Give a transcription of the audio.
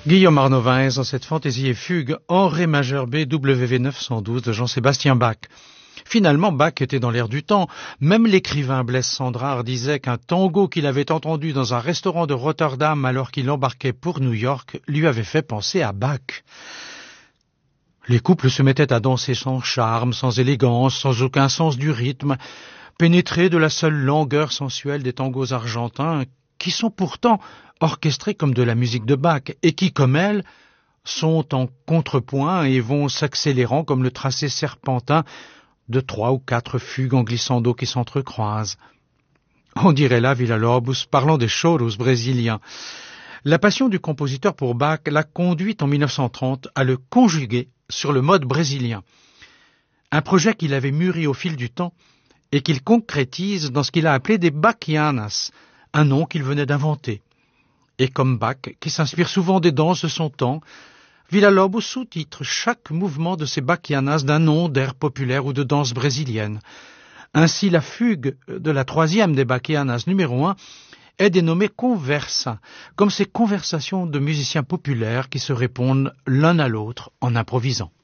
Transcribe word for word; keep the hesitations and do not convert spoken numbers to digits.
Guillaume Arnovins dans cette fantaisie et fugue en ré majeur B W V neuf cent douze de Jean-Sébastien Bach. Finalement, Bach était dans l'air du temps. Même l'écrivain Blaise Cendrars disait qu'un tango qu'il avait entendu dans un restaurant de Rotterdam alors qu'il embarquait pour New York lui avait fait penser à Bach. Les couples se mettaient à danser sans charme, sans élégance, sans aucun sens du rythme, pénétrés de la seule langueur sensuelle des tangos argentins, qui sont pourtant orchestrés comme de la musique de Bach, et qui, comme elle, sont en contrepoint et vont s'accélérant comme le tracé serpentin de trois ou quatre fugues en glissando qui s'entrecroisent. On dirait là Villa-Lobos parlant des choros brésiliens. La passion du compositeur pour Bach l'a conduit en mille neuf cent trente à le conjuguer sur le mode brésilien. Un projet qu'il avait mûri au fil du temps et qu'il concrétise dans ce qu'il a appelé des Bachianas, un nom qu'il venait d'inventer. Et comme Bach, qui s'inspire souvent des danses de son temps, Villa-Lobos sous-titre chaque mouvement de ces Bachianas d'un nom d'air populaire ou de danse brésilienne. Ainsi, la fugue de la troisième des Bachianas numéro un est dénommée Conversa, comme ces conversations de musiciens populaires qui se répondent l'un à l'autre en improvisant.